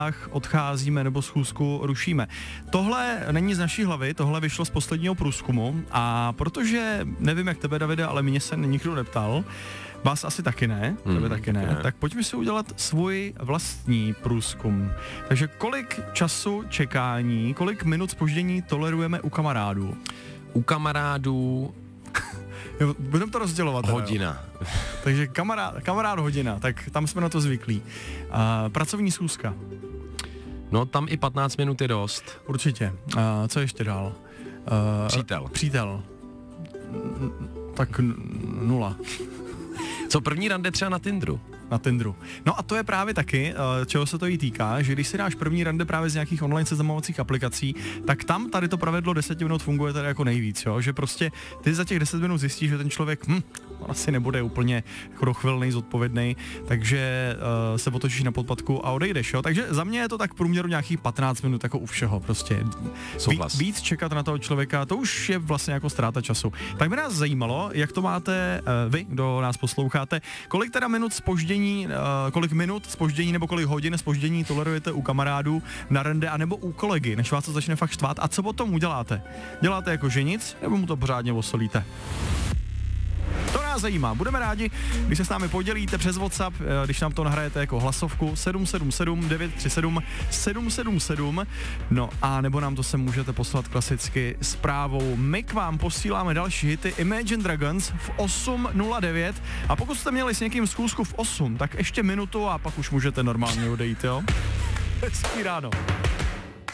odcházíme nebo schůzku rušíme. Tohle není z naší hlavy, tohle vyšlo z posledního průzkumu a protože, nevím jak tebe, Davide, ale mě se nikdo neptal, vás asi taky ne, tebe taky ne, tak pojďme si udělat svůj vlastní průzkum. Takže kolik času čekání, kolik minut zpoždění tolerujeme u kamarádů? U kamarádů... Budeme to rozdělovat. Hodina. Takže kamarád hodina, tak tam jsme na to zvyklí. Pracovní schůzka. No tam i 15 minut je dost. Určitě. Co ještě dál? Přítel. Tak 0. Co první rande třeba na Tinderu? Na Tinderu. No a to je právě taky, čeho se to jí týká, že když si dáš první rande právě z nějakých online seznamovacích aplikací, tak tam tady to pravidlo 10 minut funguje tady jako nejvíc, jo? Že prostě ty za těch 10 minut zjistíš, že ten člověk asi nebude úplně dochvilnej, zodpovědnej, takže se otočíš na podpatku a odejdeš, jo? Takže za mě je to tak v průměru nějakých 15 minut jako u všeho, prostě. Víc čekat na toho člověka, to už je vlastně jako ztráta času. Tak by nás zajímalo, jak to máte vy, kdo nás posloucháte, kolik teda minut zpoždění, kolik minut zpoždění nebo kolik hodin zpoždění tolerujete u kamarádů na rande a nebo u kolegy, než vás to začne fakt štvát a co potom uděláte? Děláte jako že nic, nebo mu to pořádně osolíte? To nás zajímá. Budeme rádi, když se s námi podělíte přes WhatsApp, když nám to nahrajete jako hlasovku 777 937 777. No a nebo nám to sem můžete poslat klasicky zprávou. My k vám posíláme další hity Imagine Dragons v 8:09 a pokud jste měli s někým schůzku v 8, tak ještě minutu a pak už můžete normálně odejít, jo? Hezký ráno.